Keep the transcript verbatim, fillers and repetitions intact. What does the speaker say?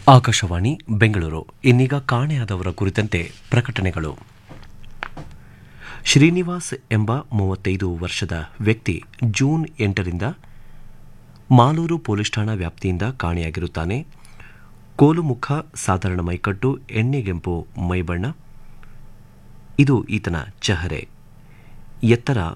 ಆಕಾಶವಾಣಿ ಬೆಂಗಳೂರು. ಇನ್ನೀಗ ಕಾಣೆಯಾದವರ ಕುರಿತಂತೆ ಪ್ರಕಟಣೆಗಳು. ಶ್ರೀನಿವಾಸ್ ಎಂಬ ಮೂವತ್ತೈದು ವರ್ಷದ ವ್ಯಕ್ತಿ ಜೂನ್ ಎಂಟರಿಂದ ಮಾಲೂರು ಪೊಲೀಸ್ ಠಾಣಾ ವ್ಯಾಪ್ತಿಯಿಂದ ಕಾಣೆಯಾಗಿರುತ್ತಾನೆ. ಕೋಲುಮುಖ, ಸಾಧಾರಣ ಮೈಕಟ್ಟು, ಎಣ್ಣೆಗೆಂಪು ಮೈಬಣ್ಣ ಇದು ಈತನ ಚಹರೆ. ಎತ್ತರ